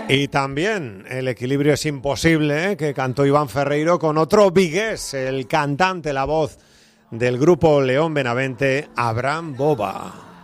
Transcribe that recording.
Y también El equilibrio es imposible, que cantó Iván Ferreiro con otro vigués, el cantante, la voz del grupo León Benavente, Abraham Boba.